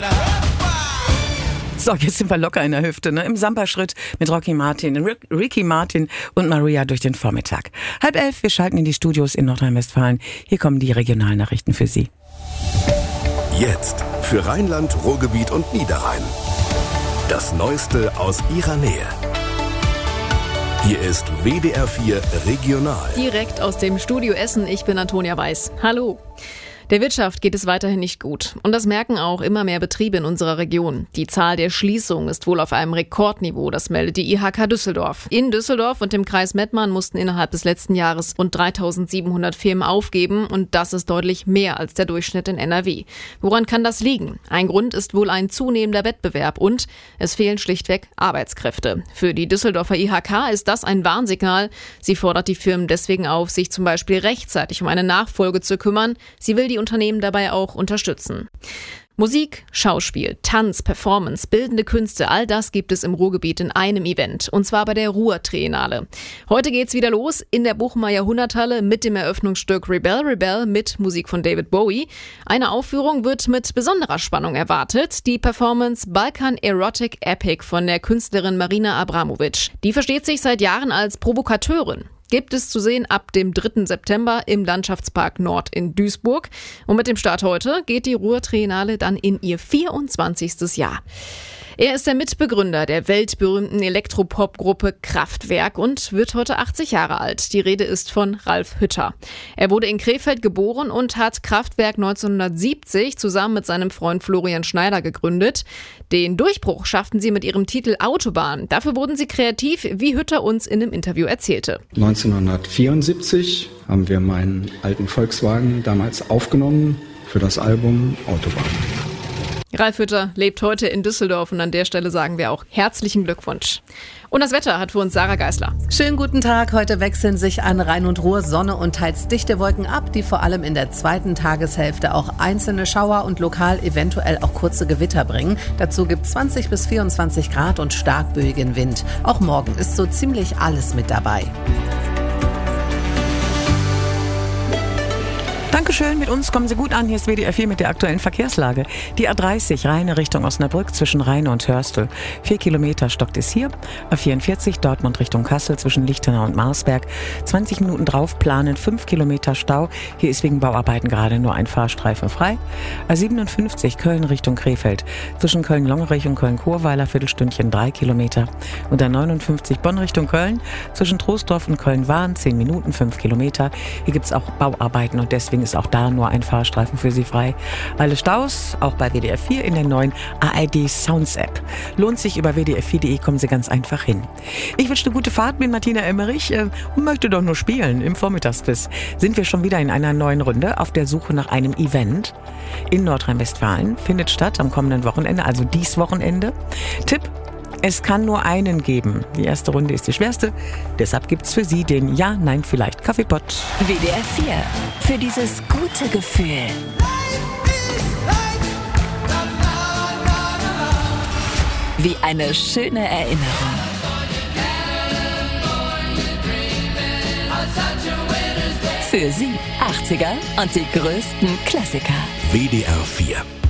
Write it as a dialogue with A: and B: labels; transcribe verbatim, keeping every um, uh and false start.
A: So, jetzt sind wir locker in der Hüfte, ne? Im Samba-Schritt mit Rocky Martin, Rick, Ricky Martin und Maria durch den Vormittag. Halb elf, wir schalten in die Studios in Nordrhein-Westfalen. Hier kommen die Regionalnachrichten für Sie.
B: Jetzt für Rheinland, Ruhrgebiet und Niederrhein. Das Neueste aus Ihrer Nähe. Hier ist W D R vier Regional.
C: Direkt aus dem Studio Essen, ich bin Antonia Weiß. Hallo. Der Wirtschaft geht es weiterhin nicht gut. Und das merken auch immer mehr Betriebe in unserer Region. Die Zahl der Schließungen ist wohl auf einem Rekordniveau, das meldet die I H K Düsseldorf. In Düsseldorf und dem Kreis Mettmann mussten innerhalb des letzten Jahres rund dreitausendsiebenhundert Firmen aufgeben. Und das ist deutlich mehr als der Durchschnitt in N R W. Woran kann das liegen? Ein Grund ist wohl ein zunehmender Wettbewerb und es fehlen schlichtweg Arbeitskräfte. Für die Düsseldorfer I H K ist das ein Warnsignal. Sie fordert die Firmen deswegen auf, sich zum Beispiel rechtzeitig um eine Nachfolge zu kümmern. Sie will die Unternehmen dabei auch unterstützen. Musik, Schauspiel, Tanz, Performance, bildende Künste, all das gibt es im Ruhrgebiet in einem Event. Und zwar bei der Ruhr-Triennale. Heute geht's wieder los in der Bochumer Jahrhunderthalle mit dem Eröffnungsstück Rebel Rebel mit Musik von David Bowie. Eine Aufführung wird mit besonderer Spannung erwartet. Die Performance Balkan Erotic Epic von der Künstlerin Marina Abramovic. Die versteht sich seit Jahren als Provokateurin. Gibt es zu sehen ab dem dritten September im Landschaftspark Nord in Duisburg. Und mit dem Start heute geht die Ruhr-Triennale dann in ihr vierundzwanzigstes Jahr. Er ist der Mitbegründer der weltberühmten Elektropop-Gruppe Kraftwerk und wird heute achtzig Jahre alt. Die Rede ist von Ralf Hütter. Er wurde in Krefeld geboren und hat Kraftwerk neunzehnhundertsiebzig zusammen mit seinem Freund Florian Schneider gegründet. Den Durchbruch schafften sie mit ihrem Titel Autobahn. Dafür wurden sie kreativ, wie Hütter uns in dem Interview erzählte.
D: neunzehnhundertvierundsiebzig haben wir meinen alten Volkswagen damals aufgenommen für das Album Autobahn.
C: Ralf Hütter lebt heute in Düsseldorf und an der Stelle sagen wir auch herzlichen Glückwunsch. Und das Wetter hat für uns Sarah Geisler.
E: Schönen guten Tag. Heute wechseln sich an Rhein und Ruhr Sonne und teils dichte Wolken ab, die vor allem in der zweiten Tageshälfte auch einzelne Schauer und lokal eventuell auch kurze Gewitter bringen. Dazu gibt es zwanzig bis vierundzwanzig Grad und stark böigen Wind. Auch morgen ist so ziemlich alles mit dabei.
A: Dankeschön, mit uns kommen Sie gut an. Hier ist W D R vier mit der aktuellen Verkehrslage. Die A dreißig Rheine Richtung Osnabrück zwischen Rheine und Hörstel. Vier Kilometer stockt es hier. A vierundvierzig Dortmund Richtung Kassel zwischen Lichtenau und Marsberg. zwanzig Minuten drauf planen, fünf Kilometer Stau. Hier ist wegen Bauarbeiten gerade nur ein Fahrstreifen frei. A siebenundfünfzig Köln Richtung Krefeld. Zwischen Köln-Longerich und Köln-Chorweiler Viertelstündchen drei Kilometer. Und A neunundfünfzig Bonn Richtung Köln. Zwischen Troisdorf und Köln-Wahn zehn Minuten, fünf Kilometer. Hier gibt es auch Bauarbeiten und deswegen ist auch da nur ein Fahrstreifen für Sie frei. Alle Staus, auch bei W D R vier in der neuen A R D Sounds App. Lohnt sich, über w d r vier punkt de kommen Sie ganz einfach hin. Ich wünsche eine gute Fahrt, bin Martina Emmerich äh, und möchte doch nur spielen. Im Vormittagsquiz sind wir schon wieder in einer neuen Runde auf der Suche nach einem Event in Nordrhein-Westfalen. Findet statt am kommenden Wochenende, also dies Wochenende. Tipp: Es kann nur einen geben. Die erste Runde ist die schwerste. Deshalb gibt's für Sie den Ja, Nein, Vielleicht Kaffeepott.
F: W D R vier. Für dieses gute Gefühl. Wie eine schöne Erinnerung. Für Sie achtziger und die größten Klassiker.
B: W D R vier.